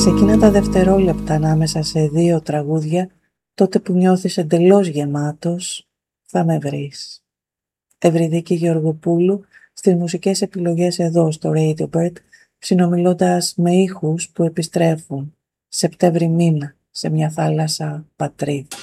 Σε εκείνα τα δευτερόλεπτα ανάμεσα σε δύο τραγούδια, τότε που νιώθεις εντελώς γεμάτος, θα με βρεις. Ευρυδίκη Γεωργοπούλου στις μουσικές επιλογές εδώ στο Radio Bird, συνομιλώντας με ήχους που επιστρέφουν Σεπτέμβρη μήνα σε μια θάλασσα πατρίδα.